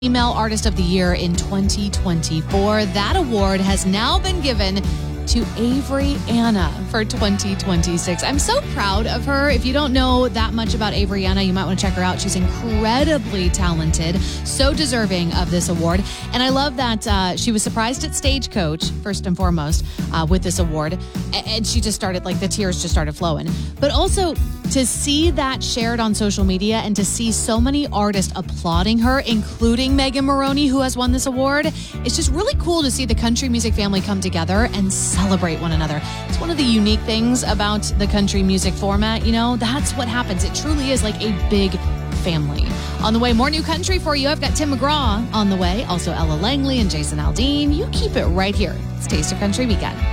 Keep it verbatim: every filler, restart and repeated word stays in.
Female Artist of the Year in twenty twenty-four. That award has now been given to Avery Anna for twenty twenty-six. I'm so proud of her. If you don't know that much about Avery Anna, you might want to check her out. She's incredibly talented, so deserving of this award. And I love that uh, she was surprised at Stagecoach, first and foremost, uh, with this award. And she just started, like, the tears just started flowing. But also to see that shared on social media and to see so many artists applauding her, including Megan Moroney, who has won this award, it's just really cool to see the country music family come together and celebrate one another. It's one of the unique things about the country music format. You know, that's what happens. It truly is like a big family. On the way, more new country for you. I've got Tim McGraw on the way. Also Ella Langley and Jason Aldean. You keep it right here. It's Taste of Country Weekend.